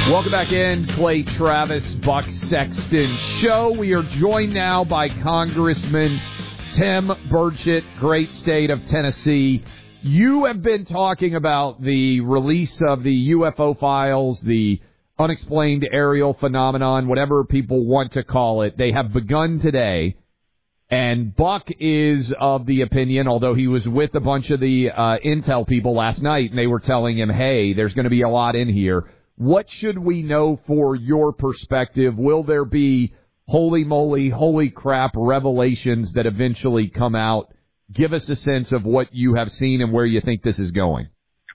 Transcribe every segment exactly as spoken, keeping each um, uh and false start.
Welcome back in, Clay Travis, Buck Sexton Show. We are joined now by Congressman Tim Burchett, great state of Tennessee. You have been talking about the release of the U F O files, the unexplained aerial phenomenon, whatever people want to call it. They have begun today, and Buck is of the opinion, although he was with a bunch of the uh, intel people last night, and they were telling him, hey, there's going to be a lot in here. What should we know for your perspective? Will there be holy moly, holy crap revelations that eventually come out? Give us a sense of what you have seen and where you think this is going.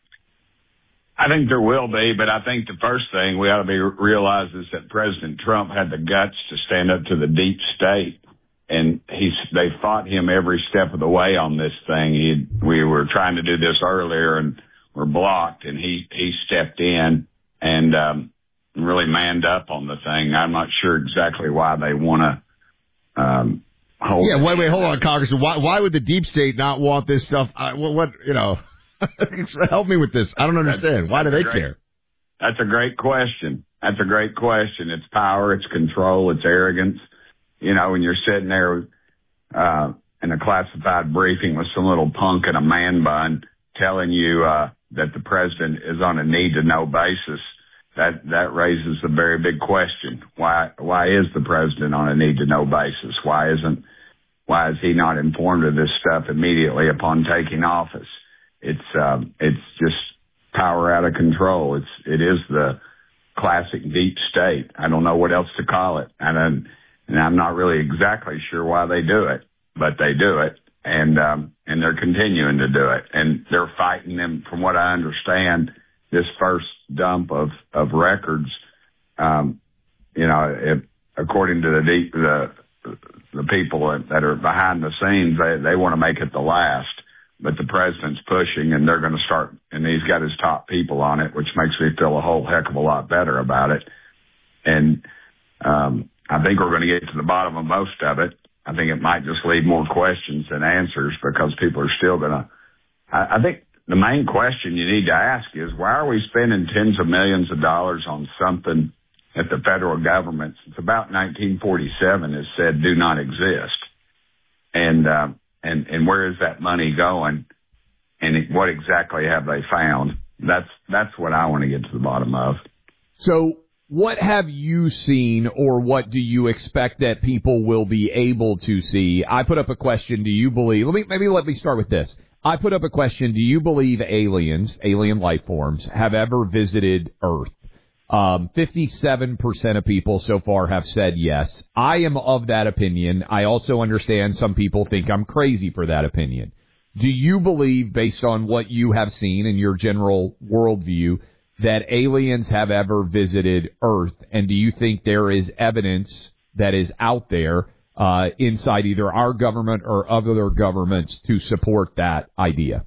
I think there will be, but I think the first thing we ought to be realize is that President Trump had the guts to stand up to the deep state, and he's they fought him every step of the way on this thing. He, we were trying to do this earlier and were blocked, and he he stepped in and um, really manned up on the thing. I'm not sure exactly why they want to um, hold. Yeah, wait, wait, hold on, Congressman. Why, why would the deep state not want this stuff? Uh, what, what, you know, help me with this. I don't understand. That's, why do they great, care? That's a great question. That's a great question. It's power, it's control, it's arrogance. You know, when you're sitting there uh, in a classified briefing with some little punk in a man bun telling you uh, that the president is on a need-to-know basis, that that raises a very big question. Why why is the president on a need-to-know basis? Why isn't why is he not informed of this stuff immediately upon taking office? It's um, it's just power out of control. It's it is the classic deep state. I don't know what else to call it, and I'm, and I'm not really exactly sure why they do it, but they do it. And, um, and they're continuing to do it. And they're fighting them, from what I understand, this first dump of, of records, um, you know, if, according to the deep, the, the people that are behind the scenes, they, they want to make it the last, but the president's pushing and they're going to start, and he's got his top people on it, which makes me feel a whole heck of a lot better about it. And, um, I think we're going to get to the bottom of most of it. I think it might just leave more questions than answers because people are still going to, I, I think the main question you need to ask is, why are we spending tens of millions of dollars on something that the federal government, since about nineteen forty-seven, has said do not exist? And, uh, and, and where is that money going? And what exactly have they found? That's, that's what I want to get to the bottom of. So, what have you seen, or what do you expect that people will be able to see? I put up a question. Do you believe? Let me maybe let me start with this. I put up a question. Do you believe aliens, alien life forms, have ever visited Earth? Um, fifty-seven percent of people so far have said yes. I am of that opinion. I also understand some people think I'm crazy for that opinion. Do you believe, based on what you have seen in your general worldview, that aliens have ever visited Earth? And do you think there is evidence that is out there uh, inside either our government or other governments to support that idea?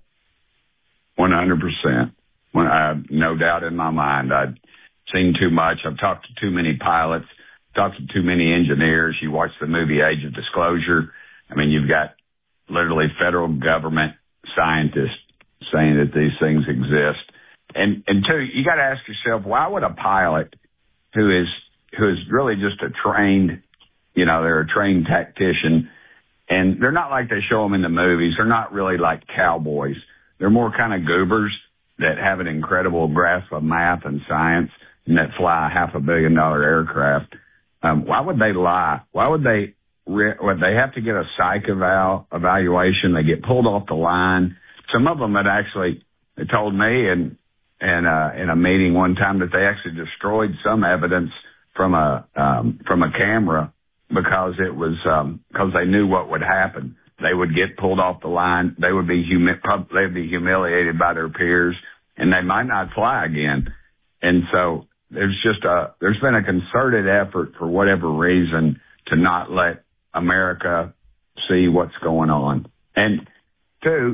one hundred percent. When I, no doubt in my mind. I've seen too much. I've talked to too many pilots, talked to too many engineers. You watch the movie Age of Disclosure. I mean, you've got literally federal government scientists saying that these things exist. And, and two, you got to ask yourself, why would a pilot who is, who is really just a trained, you know, they're a trained tactician, and they're not like they show them in the movies. They're not really like cowboys. They're more kind of goobers that have an incredible grasp of math and science and that fly a half a billion dollar aircraft. Um, why would they lie? Why would they, re- would they have to get a psych eval, evaluation? They get pulled off the line. Some of them had actually, they told me and, and, uh, in a meeting one time that they actually destroyed some evidence from a, um, from a camera because it was, um, because they knew what would happen. They would get pulled off the line. They would be humi- they'd be humiliated by their peers, and they might not fly again. And so there's just a, there's been a concerted effort for whatever reason to not let America see what's going on. And two,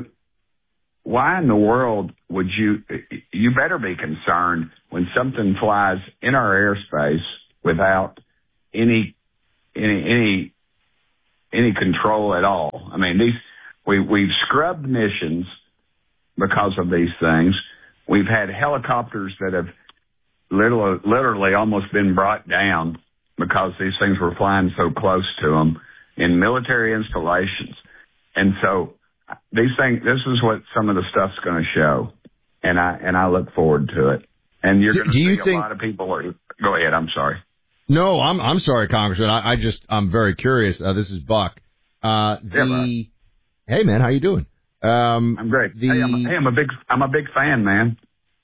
why in the world would you, you better be concerned when something flies in our airspace without any, any, any, any control at all. I mean, these, we, we've scrubbed missions because of these things. We've had helicopters that have literally, literally almost been brought down because these things were flying so close to them in military installations. And so these things, this is what some of the stuff's going to show. And I, and I look forward to it. And you're going to see think, a lot of people are, go ahead. I'm sorry. No, I'm, I'm sorry, Congressman. I, I just, I'm very curious. Uh, this is Buck. Uh, the, yeah, hey man, how you doing? Um, I'm great. The, hey, I'm, hey, I'm a big, I'm a big fan, man.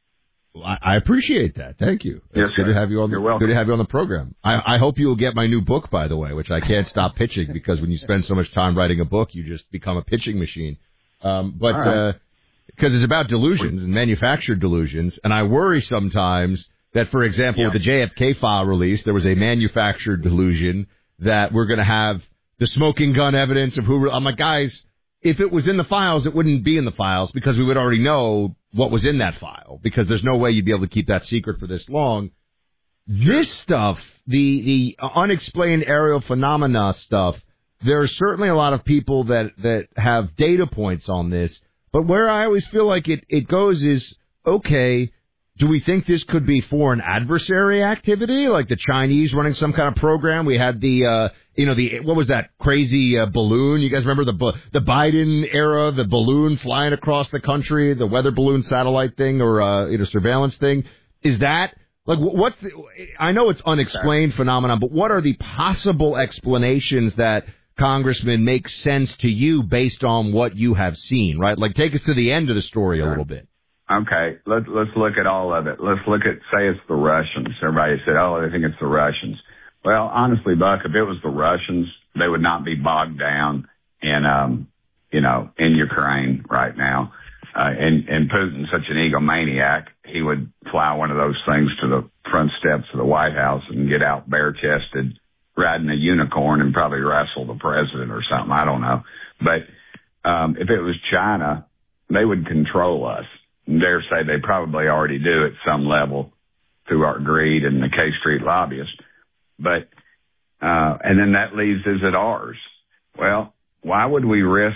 I, I appreciate that. Thank you. It's yes, good sir. to have you on the, You're welcome. good to have you on the program. I, I hope you will get my new book, by the way, which I can't stop pitching because when you spend so much time writing a book, you just become a pitching machine. Um, but, right. uh, because it's about delusions and manufactured delusions, and I worry sometimes that, for example, yeah. with the J F K file release, there was a manufactured delusion that we're going to have the smoking gun evidence of who. I'm like, guys, if it was in the files, it wouldn't be in the files because we would already know what was in that file because there's no way you'd be able to keep that secret for this long. This stuff, the the unexplained aerial phenomena stuff, there are certainly a lot of people that, that have data points on this, but where I always feel like it, it goes is, okay, do we think this could be foreign adversary activity, like the Chinese running some kind of program? We had the, uh, you know, the what was that crazy uh, balloon? You guys remember the the Biden era, the balloon flying across the country, the weather balloon satellite thing or uh, you know surveillance thing? Is that like what's the? I know it's unexplained phenomenon, but what are the possible explanations that Congressman make sense to you based on what you have seen? Right, like take us to the end of the story a little bit. Okay, let's let's look at all of it. Let's look at, say it's the Russians. Everybody said, oh, they think it's the Russians. Well, honestly, Buck, if it was the Russians, they would not be bogged down in, um, you know, in Ukraine right now. Uh, and, and Putin's such an egomaniac, he would fly one of those things to the front steps of the White House and get out bare-chested, riding a unicorn and probably wrestle the president or something. I don't know. But um, if it was China, they would control us. And dare say they probably already do at some level through our greed and the K Street lobbyists. But, uh, and then that leaves, is it ours? Well, why would we risk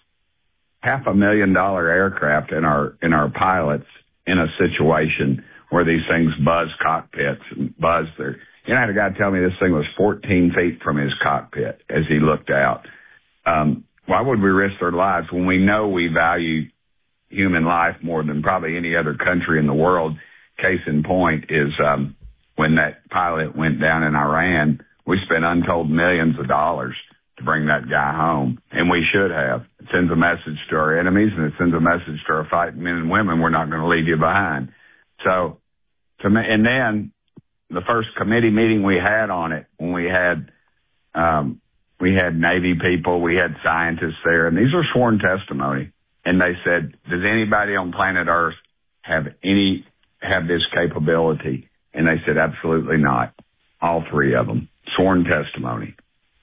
half a million dollar aircraft in our, in our pilots in a situation where these things buzz cockpits and buzz their, you know, I had a guy tell me this thing was fourteen feet from his cockpit as he looked out. Um, why would we risk their lives when we know we value human life more than probably any other country in the world? Case in point is, um, when that pilot went down in Iran, we spent untold millions of dollars to bring that guy home, and we should have. It sends a message to our enemies, and it sends a message to our fighting men and women, we're not going to leave you behind. So, to me, and then the first committee meeting we had on it, when we had, um, we had Navy people, we had scientists there, and these are sworn testimony, and they said, does anybody on planet Earth have any, have this capability? And they said, absolutely not. All three of them. Sworn testimony.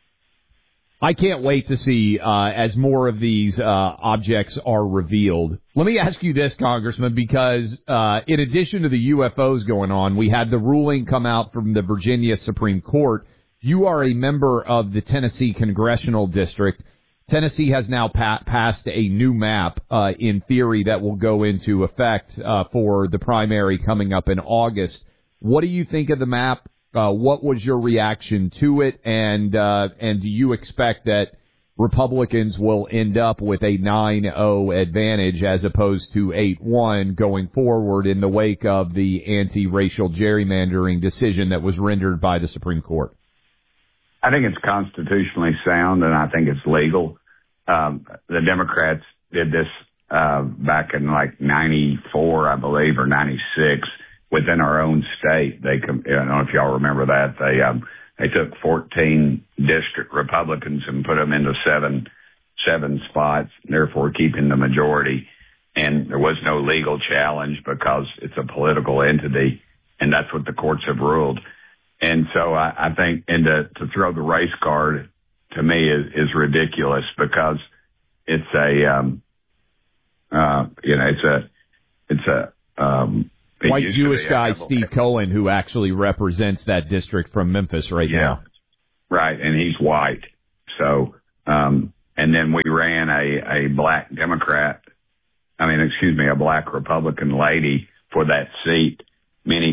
I can't wait to see uh, as more of these uh, objects are revealed. Let me ask you this, Congressman, because uh, in addition to the U F Os going on, we had the ruling come out from the Virginia Supreme Court. You are a member of the Tennessee Congressional District. Tennessee has now pa- passed a new map, uh, in theory, that will go into effect uh, for the primary coming up in August. What do you think of the map? Uh, what was your reaction to it? And uh, and do you expect that Republicans will end up with a nine oh advantage as opposed to eight one going forward in the wake of the anti-racial gerrymandering decision that was rendered by the Supreme Court? I think it's constitutionally sound, and I think it's legal. Um, the Democrats did this uh, back in like ninety-four, I believe, or ninety-six. Within our own state. They, I don't know if y'all remember that. They, um, they took fourteen district Republicans and put them into seven, seven spots, therefore keeping the majority. And there was no legal challenge because it's a political entity, and that's what the courts have ruled. And so I, I think, and to, to throw the race card to me is, is ridiculous because it's a, um, uh, you know, it's a, it's a, um, white Jewish guy, Steve Cohen, who actually represents that district from Memphis right yeah. now. Right, and he's white. So, um, and then we ran a, a black Democrat, I mean, excuse me, a black Republican lady for that seat many, three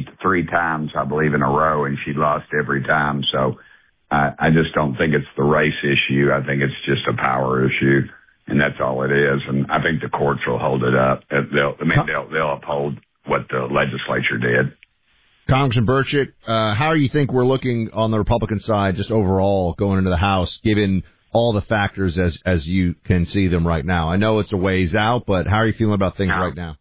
times, I believe, in a row, and she lost every time. So I, I just don't think it's the race issue. I think it's just a power issue, and that's all it is. And I think the courts will hold it up. They'll, I mean, they'll, they'll uphold what the legislature did. Congressman Burchett, uh, how do you think we're looking on the Republican side just overall going into the House, given all the factors as as you can see them right now? I know it's a ways out, but how are you feeling about things now, right now?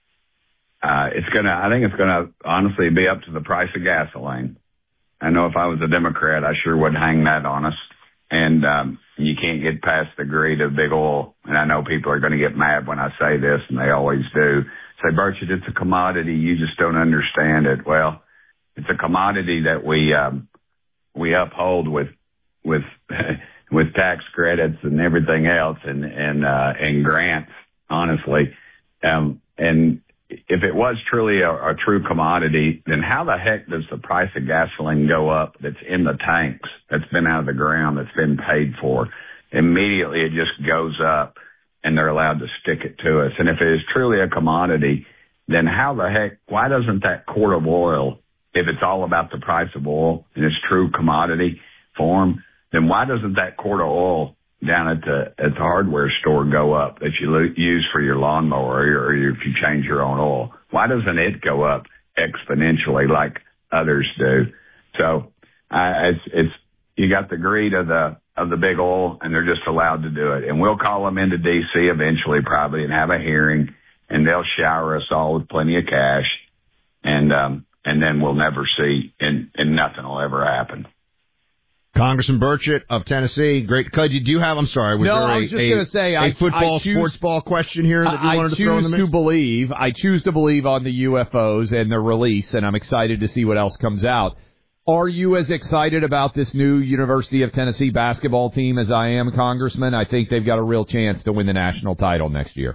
Uh, it's gonna. I think it's gonna honestly be up to the price of gasoline. I know if I was a Democrat, I sure would hang that on us. And um, you can't get past the greed of big oil. And I know people are going to get mad when I say this, and they always do. Say, Burchett, it's a commodity. You just don't understand it. Well, it's a commodity that we um, we uphold with with with tax credits and everything else, and and uh, and grants. Honestly, um, and if it was truly a, a true commodity, then how the heck does the price of gasoline go up that's in the tanks, that's been out of the ground, that's been paid for? Immediately it just goes up, and they're allowed to stick it to us. And if it is truly a commodity, then how the heck, why doesn't that quart of oil, if it's all about the price of oil in its true commodity form, then why doesn't that quart of oil down at the at the hardware store go up that you lo- use for your lawnmower, or if you change your own oil? Why doesn't it go up exponentially like others do? So uh, it's it's you got the greed of the of the big oil, and they're just allowed to do it. And we'll call them into D C eventually, probably, and have a hearing, and they'll shower us all with plenty of cash, and um, and then we'll never see, and, and nothing will ever happen. Congressman Burchett of Tennessee, great. Could you do you have? I'm sorry. Was no, there a, I was just going to say a I, football, I choose, sports ball question here that you I, wanted I to throw in the choose mix? to believe. I choose to believe on the U F Os and their release, and I'm excited to see what else comes out. Are you as excited about this new University of Tennessee basketball team as I am, Congressman? I think they've got a real chance to win the national title next year.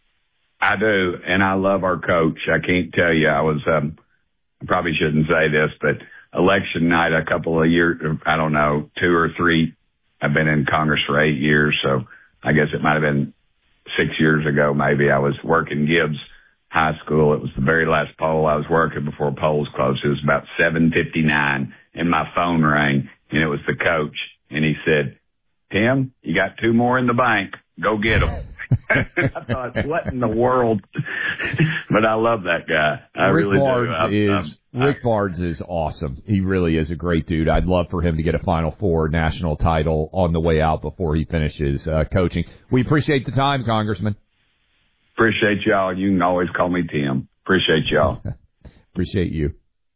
I do, and I love our coach. I can't tell you. I was. Um, I probably shouldn't say this, but election night a couple of years, I don't know, two or three. I've been in Congress for eight years, so I guess it might have been six years ago maybe. I was working Gibbs High School. It was the very last poll I was working before polls closed. It was about seven fifty-nine, and my phone rang, and it was the coach, and he said, Tim, you got two more in the bank. Go get them. I thought, what in the world? But I love that guy. I Rick really Barnes do. I'm, is I'm, Rick Barnes is awesome. He really is a great dude. I'd love for him to get a Final Four national title on the way out before he finishes uh, coaching. We appreciate the time, Congressman. Appreciate y'all. You can always call me Tim. Appreciate y'all. Appreciate you.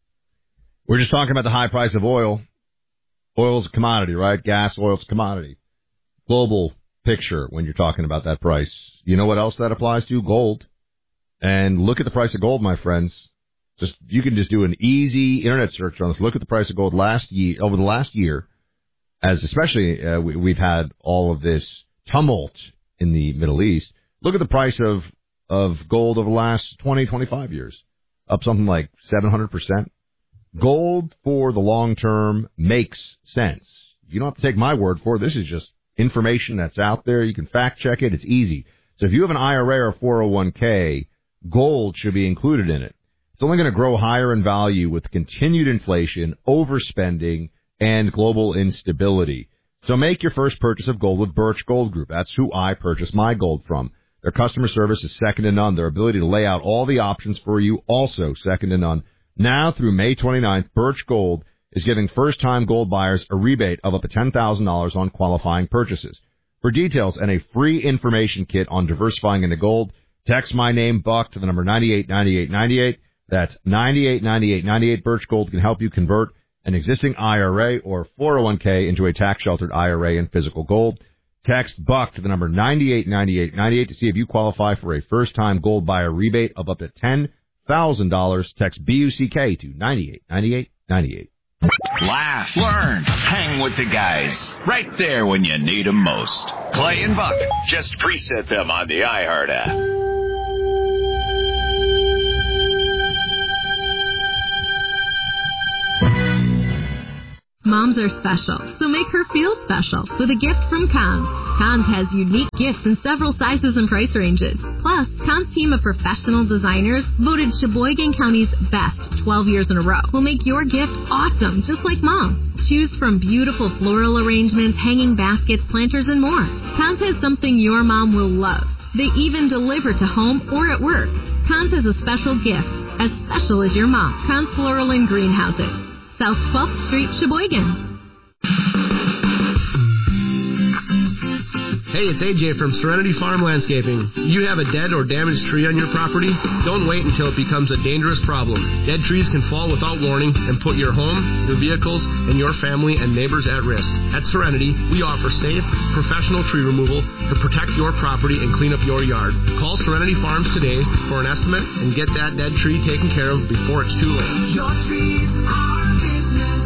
We're just talking about the high price of oil. Oil's a commodity, right? Gas, oil's a commodity. Global picture when you're talking about that price. You know what else that applies to? Gold. And look at the price of gold, my friends. Just you can just do an easy internet search on this. Look at the price of gold last year, over the last year, as especially uh, we, we've had all of this tumult in the Middle East. Look at the price of of gold over the last twenty, twenty-five years, up something like seven hundred percent. Gold for the long term makes sense. You don't have to take my word for it. This is just information that's out there. You can fact check it. It's easy. So if you have an I R A or a four oh one k, gold should be included in it. It's only going to grow higher in value with continued inflation, overspending, and global instability. So make your first purchase of gold with Birch Gold Group. That's who I purchase my gold from. Their customer service is second to none. Their ability to lay out all the options for you, also second to none. Now through May twenty-ninth, Birch Gold is giving first-time gold buyers a rebate of up to ten thousand dollars on qualifying purchases. For details and a free information kit on diversifying into gold, text my name, Buck, to the number ninety-eight ninety-eight ninety-eight. That's ninety-eight ninety-eight ninety-eight. Birch Gold can help you convert an existing I R A or four oh one k into a tax-sheltered I R A in physical gold. Text Buck to the number ninety-eight ninety-eight ninety-eight to see if you qualify for a first-time gold buyer rebate of up to ten thousand dollars. Text B U C K to ninety-eight ninety-eight ninety-eight. Laugh, learn, hang with the guys. Right there when you need them most. Clay and Buck. Just preset them on the iHeart app. Moms are special, so make her feel special with a gift from Conn's. Conn's has unique gifts in several sizes and price ranges. Plus, Plus, Pound's team of professional designers, voted Sheboygan County's best twelve years in a row, will make your gift awesome, just like Mom. Choose from beautiful floral arrangements, hanging baskets, planters, and more. Pound's has something your mom will love. They even deliver to home or at work. Pound's has a special gift, as special as your mom. Pound's Floral and Greenhouses, South twelfth Street, Sheboygan. Hey, it's A J from Serenity Farm Landscaping. You have a dead or damaged tree on your property? Don't wait until it becomes a dangerous problem. Dead trees can fall without warning and put your home, your vehicles, and your family and neighbors at risk. At Serenity, we offer safe, professional tree removal to protect your property and clean up your yard. Call Serenity Farms today for an estimate and get that dead tree taken care of before it's too late. Your trees are business.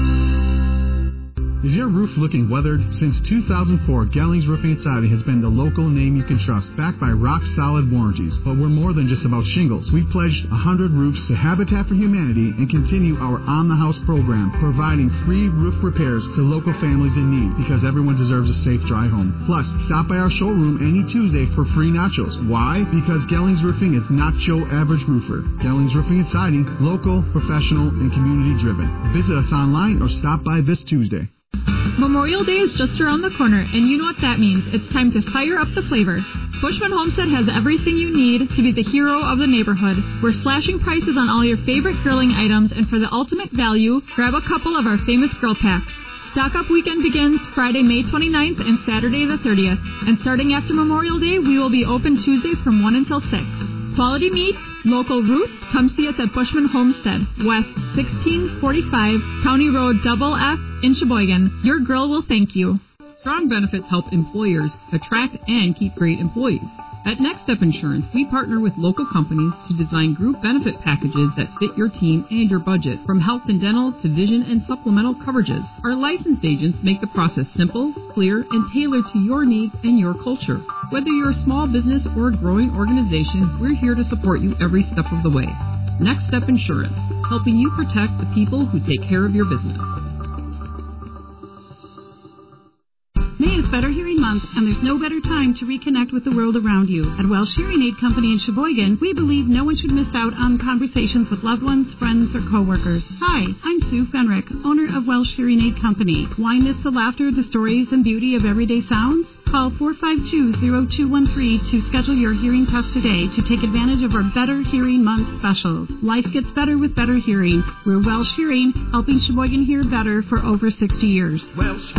Is your roof looking weathered? Since two thousand four, Gellings Roofing and Siding has been the local name you can trust, backed by rock-solid warranties. But we're more than just about shingles. We've pledged one hundred roofs to Habitat for Humanity and continue our On-the-House program, providing free roof repairs to local families in need, because everyone deserves a safe, dry home. Plus, stop by our showroom any Tuesday for free nachos. Why? Because Gellings Roofing is not your average roofer. Gellings Roofing and Siding, local, professional, and community-driven. Visit us online or stop by this Tuesday. Memorial Day is just around the corner, and you know what that means. It's time to fire up the flavor. Bushman Homestead has everything you need to be the hero of the neighborhood. We're slashing prices on all your favorite grilling items, and for the ultimate value, grab a couple of our famous grill packs. Stock Up Weekend begins Friday, May twenty-ninth and Saturday the thirtieth. And starting after Memorial Day, we will be open Tuesdays from one until six. Quality meat, local roots. Come see us at Bushman Homestead, West sixteen forty-five County Road Double F in Sheboygan. Your grill will thank you. Strong benefits help employers attract and keep great employees. At Next Step Insurance, we partner with local companies to design group benefit packages that fit your team and your budget, from health and dental to vision and supplemental coverages. Our licensed agents make the process simple, clear, and tailored to your needs and your culture. Whether you're a small business or a growing organization, we're here to support you every step of the way. Next Step Insurance, helping you protect the people who take care of your business. May is Better Hearing Month, and there's no better time to reconnect with the world around you. At Welsh Hearing Aid Company in Sheboygan, we believe no one should miss out on conversations with loved ones, friends, or coworkers. Hi, I'm Sue Fenrick, owner of Welsh Hearing Aid Company. Why miss the laughter, the stories, and beauty of everyday sounds? Call four five two, zero two one three to schedule your hearing test today to take advantage of our Better Hearing Month specials. Life gets better with better hearing. We're Welsh Hearing, helping Sheboygan hear better for over sixty years. Welsh